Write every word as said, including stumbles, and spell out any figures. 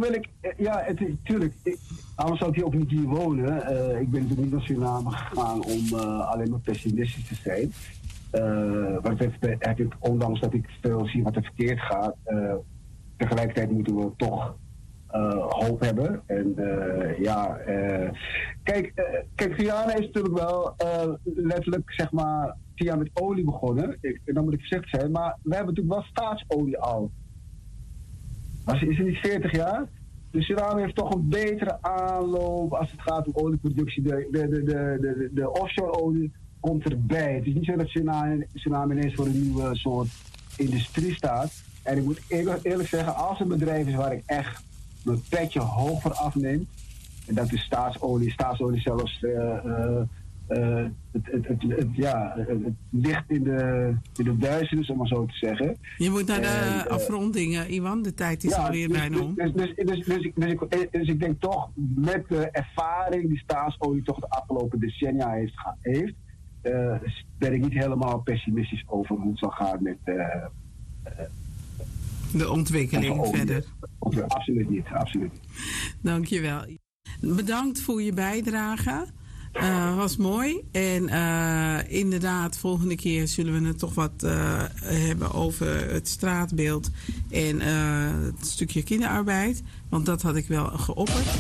wil ik, ja, het is natuurlijk, anders zou ik hier ook niet hier wonen. Uh, ik ben natuurlijk niet naar Suriname gegaan om uh, alleen maar pessimistisch te zijn. Uh, wat heb, heb ik, ondanks dat ik veel zie wat er verkeerd gaat, uh, tegelijkertijd moeten we toch uh, hoop hebben. En uh, ja, uh, kijk, uh, kijk, Guyana is natuurlijk wel uh, letterlijk, zeg maar, tien jaar met olie begonnen. Ik, dan moet ik voorzichtig zijn, maar we hebben natuurlijk wel staatsolie al. Maar is het niet veertig jaar? Dus Suriname heeft toch een betere aanloop als het gaat om olieproductie. De, de, de, de, de, de offshore olie komt erbij. Het is niet zo dat Suriname, Suriname ineens voor een nieuwe soort industrie staat. En ik moet eerlijk, eerlijk zeggen, als een bedrijf is waar ik echt mijn petje hoog voor afneem, en dat is staatsolie, staatsolie zelfs, uh, uh, uh, het, het, het, het, ja, het, het ligt in de, in de duisternis, om maar zo te zeggen. Je moet naar de en, uh, afronding, uh, Iwan. De tijd is ja, alweer dus, bijna om. Dus, dus, dus, dus, dus, ik, dus, ik, dus ik denk toch, met de ervaring die staatsolie toch de afgelopen decennia heeft, heeft uh, ben ik niet helemaal pessimistisch over hoe het zal gaan met uh, uh, de ontwikkeling verder. Of, absoluut niet, absoluut. Dankjewel. Bedankt voor je bijdrage. Uh, was mooi. En uh, inderdaad, volgende keer zullen we het toch wat uh, hebben over het straatbeeld en uh, het stukje kinderarbeid. Want dat had ik wel geopperd.